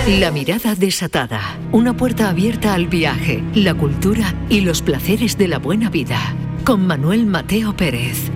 La mirada desatada. Una puerta abierta al viaje, la cultura y los placeres de la buena vida. Con Manuel Mateo Pérez.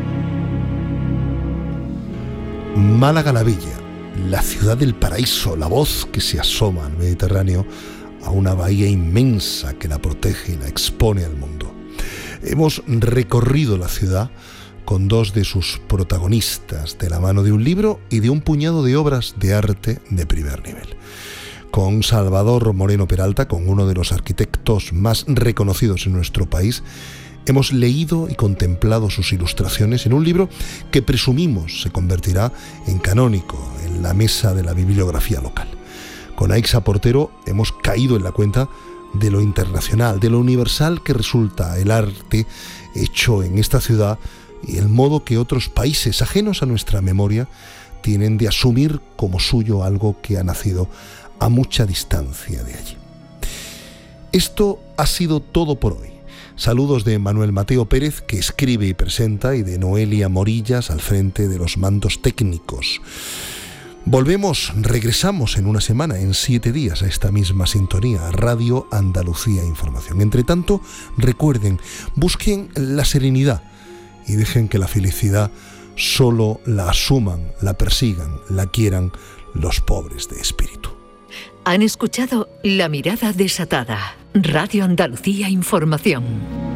Málaga la Bella, la ciudad del paraíso, la voz que se asoma al Mediterráneo, a una bahía inmensa que la protege y la expone al mundo. Hemos recorrido la ciudad con dos de sus protagonistas, de la mano de un libro y de un puñado de obras de arte de primer nivel. Con Salvador Moreno Peralta, con uno de los arquitectos más reconocidos en nuestro país, hemos leído y contemplado sus ilustraciones en un libro que presumimos se convertirá en canónico en la mesa de la bibliografía local. Con Aixa Portero hemos caído en la cuenta de lo internacional, de lo universal que resulta el arte hecho en esta ciudad y el modo que otros países ajenos a nuestra memoria tienen de asumir como suyo algo que ha nacido a mucha distancia de allí. Esto ha sido todo por hoy. Saludos de Manuel Mateo Pérez, que escribe y presenta, y de Noelia Morillas al frente de los mandos técnicos. Regresamos en una semana, en 7 días, a esta misma sintonía, Radio Andalucía Información. Entre tanto, recuerden, busquen la serenidad y dejen que la felicidad solo la asuman, la persigan, la quieran los pobres de espíritu. Han escuchado La mirada desatada. Radio Andalucía Información.